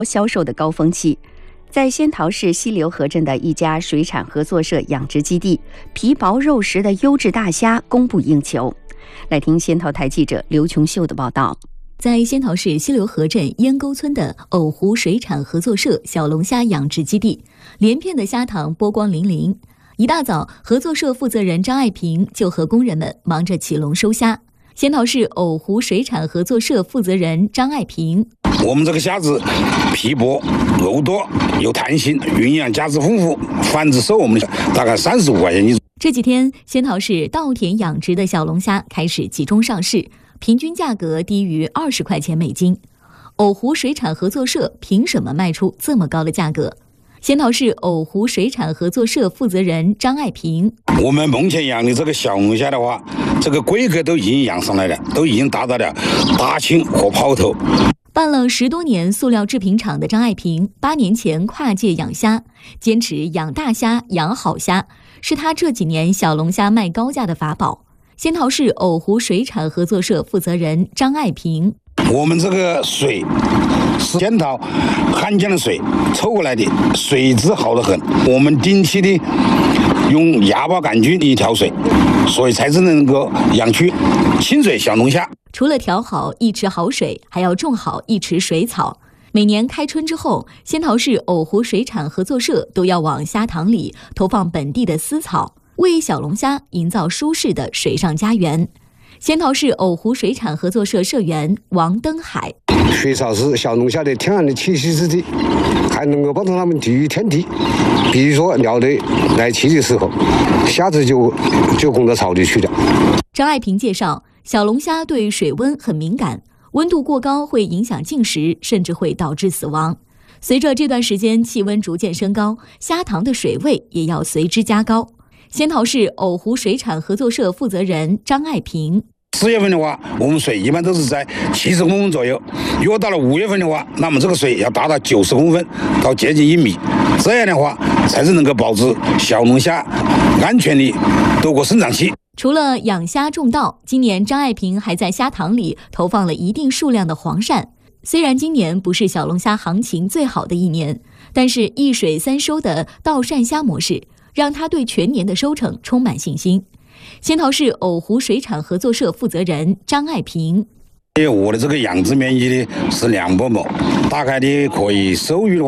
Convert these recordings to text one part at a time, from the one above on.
销售的高峰期。在仙桃市西流河镇的一家水产合作社养殖基地，皮薄肉实的优质大虾供不应求。来听仙桃台记者刘琼秀的报道。 在仙桃市西流河镇烟沟村的藕湖水产合作社小龙虾养殖基地，连片的虾塘波光粼粼。一大早，合作社负责人张爱萍就和工人们忙着起笼收虾。仙桃市藕湖水产合作社负责人张爱萍： 我们这个虾子皮薄、肉多、有弹性，营养价值丰富，繁殖收我们大概35块钱一只。 这几天，仙桃市稻田养殖的小龙虾开始集中上市，平均价格低于20块钱每斤。藕湖水产合作社凭什么卖出这么高的价格？仙桃市藕湖水产合作社负责人张爱萍： 我们目前养的这个小龙虾的话，这个规格都已经养上来了，都已经达到了大青和泡头。 办了10多年塑料制品厂的张爱萍，8年前跨界养虾，坚持养大虾、养好虾，是他这几年小龙虾卖高价的法宝。仙桃市藕湖水产合作社负责人张爱萍： 我们这个水是仙桃汉江的水抽过来的，水质好得很。我们定期的用亚孢杆菌的调水，所以才是能够养出清水小龙虾。 除了调好1池好水，还要种好1池水草。每年开春之后，仙桃市藕湖水产合作社都要往虾塘里投放本地的丝草，为小龙虾营造舒适的水上家园。仙桃市藕湖水产合作社社员王登海： 水草是小龙虾的天然的栖息之地，还能够帮助它们抵御天敌。比如说鸟类来栖的时候，虾子就供到草里去了。 张爱萍介绍，小龙虾对水温很敏感，温度过高会影响进食，甚至会导致死亡。随着这段时间气温逐渐升高，虾塘的水位也要随之加高。仙桃市藕湖水产合作社负责人张爱萍 ：4月份的话，我们水一般都是在70公分左右。如果到了5月份的话，那么这个水要达到90公分到接近1米，这样的话才是能够保持小龙虾安全的度过生长期。 除了养虾种稻，今年张爱萍还在虾塘里投放了一定数量的黄鳝。虽然今年不是小龙虾行情最好的一年，但是一水3收的稻鳝虾模式让他对全年的收成充满信心。仙桃市藕湖水产合作社负责人张爱萍： 我的这个养殖面积呢是200亩，大概的可以收益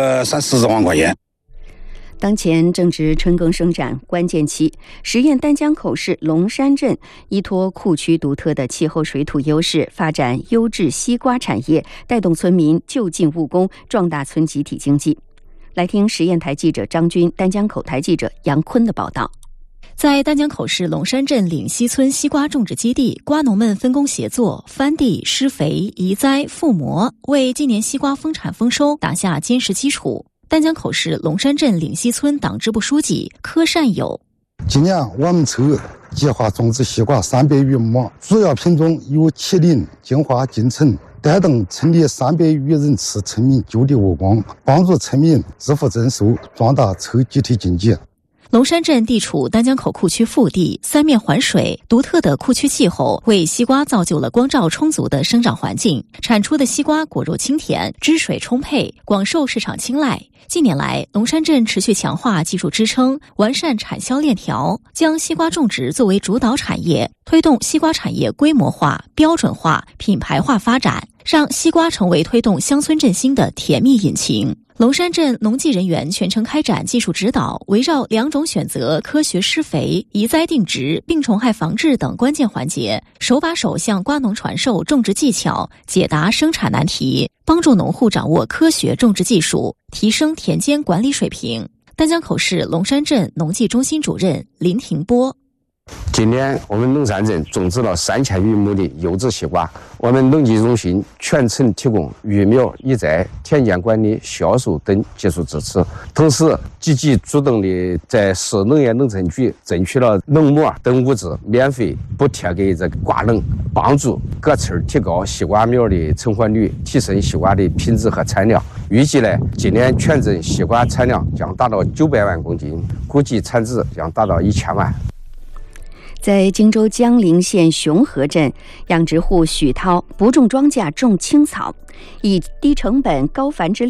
130万块钱。 当前正值春耕生长关键期，实验丹江口市龙山镇依托库区独特的气候水土优势，发展优质西瓜产业，带动村民就近务工，壮大村集体经济。来听实验台记者张军、丹江口台记者杨坤的报道。 在丹江口市龙山镇岭西村西瓜种植基地，瓜农们分工协作，翻地、施肥、移栽、覆膜，为今年西瓜丰产丰收打下坚实基础。丹江口市龙山镇岭西村党支部书记柯善友： 今年我们村计划种植西瓜300余亩，主要品种有麒麟、金花、金橙，带动村里300余人次村民就地务工，帮助村民致富增收，壮大村集体经济。 龙山镇地处丹江口库区腹地，三面环水，独特的库区气候为西瓜造就了光照充足的生长环境，产出的西瓜果肉清甜，汁水充沛，广受市场青睐。近年来，龙山镇持续强化技术支撑，完善产销链条，将西瓜种植作为主导产业，推动西瓜产业规模化、标准化、品牌化发展，让西瓜成为推动乡村振兴的甜蜜引擎。龙山镇农技人员全程开展技术指导，围绕2种选择、科学施肥、移栽定植、病虫害防治等关键环节，手把手向瓜农传授种植技巧，解答生产难题，帮助农户掌握科学种植技术，提升田间管理水平。丹江口市龙山镇农技中心主任林廷波： 今年我们龙山镇种植了3000余亩的优质西瓜，我们农技中心全程提供育苗、移栽、田间管理、销售等技术支持，同时积极主动地在市农业农村局争取了农膜等物资免费补贴给这个瓜农，帮助各村提高西瓜苗的成活率，提升西瓜的品质和产量。预计呢，今年全镇西瓜产量将达到900万公斤，估计产值将达到1000万。 在荆州江陵县雄河镇，养殖户许涛不种庄稼，种青草，以低成本高繁殖